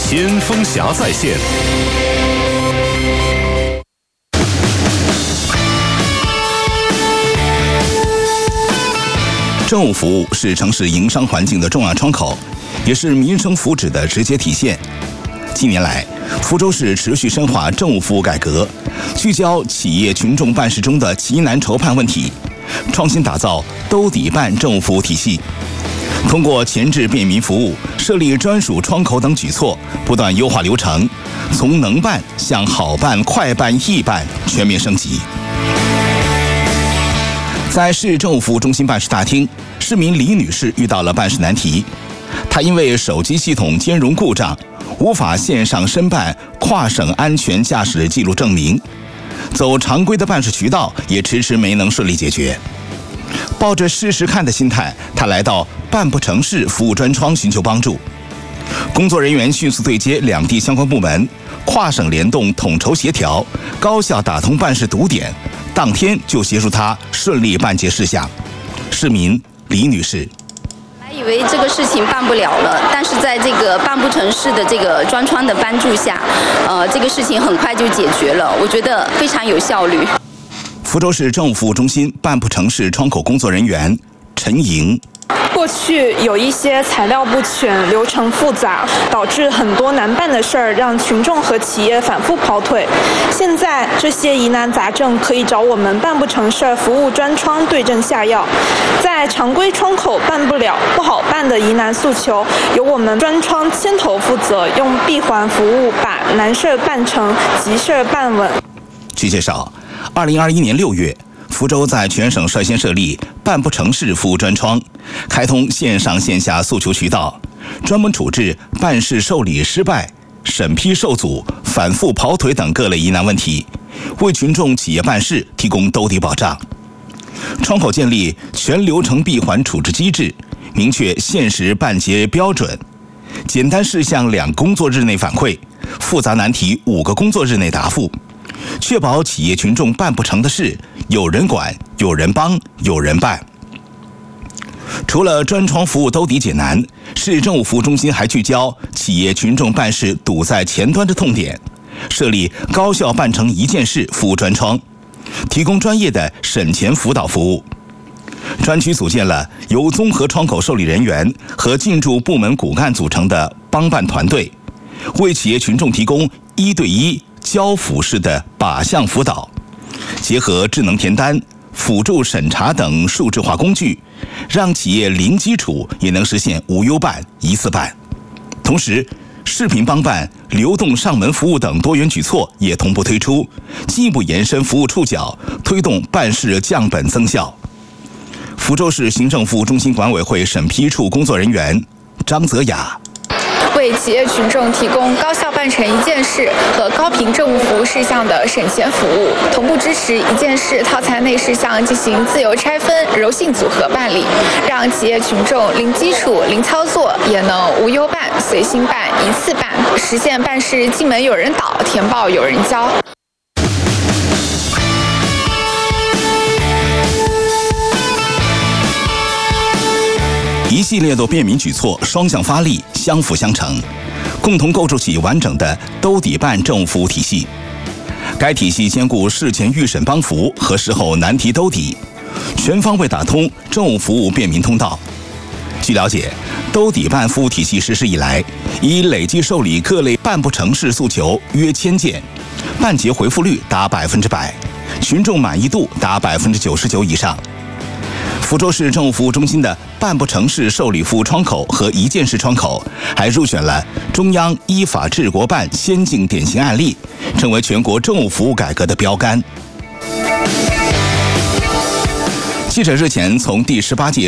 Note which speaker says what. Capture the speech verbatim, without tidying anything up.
Speaker 1: 先锋侠在线。政务服务是城市营商环境的重要窗口，也是民生福祉的直接体现。近年来，福州市持续深化政务服务改革，聚焦企业群众办事中的急难愁盼问题，创新打造兜底办政务服务体系。通过前置便民服务、设立专属窗口等举措，不断优化流程，从能办向好办、快办、易办全面升级。在市政务服务中心办事大厅，市民李女士遇到了办事难题。她因为手机系统兼容故障，无法线上申办跨省安全驾驶记录证明，走常规的办事渠道也迟迟没能顺利解决。抱着试试看的心态，她来到办不成市服务专窗寻求帮助。工作人员迅速对接两地相关部门，跨省联动统筹协调，高效打通办事堵点，当天就协助她顺利办结事项。市民李女士。
Speaker 2: 还以为这个事情办不了了，但是在这个办不成市的这个专窗的帮助下，呃，这个事情很快就解决了，我觉得非常有效率。
Speaker 1: 福州市政务服务中心办不成市窗口工作人员陈莹。
Speaker 3: 过去有一些材料不全、流程复杂，导致很多难办的事儿，让群众和企业反复跑腿。现在这些疑难杂症可以找我们办不成事儿服务专窗对症下药，在常规窗口办不了、不好办的疑难诉求，由我们专窗牵头负责，用闭环服务把难事儿办成、急事儿办稳。
Speaker 1: 据介绍，二零二一年六月。福州在全省率先设立办不成市服务专窗，开通线上线下诉求渠道，专门处置办事受理失败、审批受阻、反复跑腿等各类疑难问题，为群众企业办事提供兜底保障。窗口建立全流程闭环处置机制，明确限时办结标准，简单事项两工作日内反馈，复杂难题五个工作日内答复，确保企业群众办不成的事有人管、有人帮、有人办。除了专窗服务兜底解难，市政务服务中心还聚焦企业群众办事堵在前端的痛点，设立高效办成一件事服务专窗，提供专业的审前辅导服务。专区组建了由综合窗口受理人员和进驻部门骨干组成的帮办团队，为企业群众提供一对一交辅式的靶向辅导，结合智能填单、辅助审查等数字化工具，让企业零基础也能实现无忧办、一次办。同时，视频帮办、流动上门服务等多元举措也同步推出，进一步延伸服务触角，推动办事降本增效。福州市行政服务中心管委会审批处工作人员张泽雅。
Speaker 4: 为企业群众提供高效办成一件事和高频政务服务事项的审前服务，同步支持一件事套餐内事项进行自由拆分、柔性组合办理，让企业群众零基础、零操作也能无忧办、随心办、一次办，实现办事进门有人导，填报有人交。
Speaker 1: 一系列的便民举措双向发力，相辅相成，共同构筑起完整的兜底办政务服务体系。该体系兼顾事前预审帮扶和事后难题兜底，全方位打通政务服务便民通道。据了解，兜底办服务体系实施以来，已累计受理各类办不成事诉求约千件，办结回复率达百分之百，群众满意度达百分之九十九以上。福州市政务服务中心的办不成市受理服务窗口和一件事窗口还入选了中央依法治国办先进典型案例，成为全国政务服务改革的标杆。记者日前从第十八届